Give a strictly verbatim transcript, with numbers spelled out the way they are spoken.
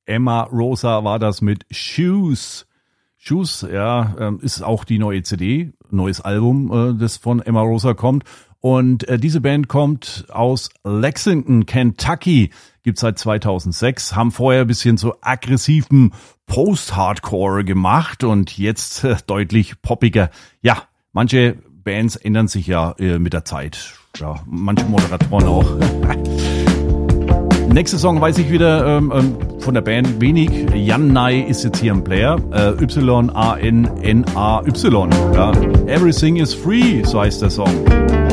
Emma Rosa war das mit Shoes. Shoes, ja, ist auch die neue C D, neues Album, das von Emma Rosa kommt. Und äh, diese Band kommt aus Lexington, Kentucky, gibt's seit zweitausendsechs, haben vorher ein bisschen so aggressiven Post-Hardcore gemacht und jetzt äh, deutlich poppiger. Ja, manche Bands ändern sich ja äh, mit der Zeit. Ja, manche Moderatoren auch. Nächste Song weiß ich wieder ähm, von der Band wenig. Jan Nai ist jetzt hier ein Player. Äh, Y A N N A Y. Ja. Everything is free, so heißt der Song.